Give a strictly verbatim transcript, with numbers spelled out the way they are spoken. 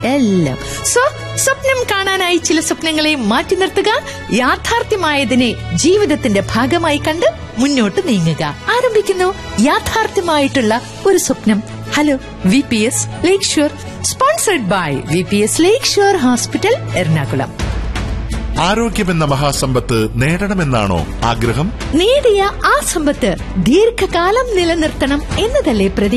എല്ലാം. സോ സ്വപ്നം കാണാനായി ചില സ്വപ്നങ്ങളെ മാറ്റി നിർത്തുക, യാഥാർത്ഥ്യമായതിനെ ജീവിതത്തിന്റെ ഭാഗമായി കണ്ട് മുന്നോട്ട് നീങ്ങുക. ആരംഭിക്കുന്നു യാഥാർത്ഥ്യമായിട്ടുള്ള ഒരു സ്വപ്നം. Hello V P S lake shore, sponsored by V P S lake shore hospital, Ernakulam. ആരോഗ്യമെന്ന മഹാസമ്പത്ത് നേടണമെന്നാണോ ആഗ്രഹം? നേടിയ ആ സമ്പത്ത് ദീർഘകാലം നിലനിർത്തണം എന്നതല്ലേ പ്രതി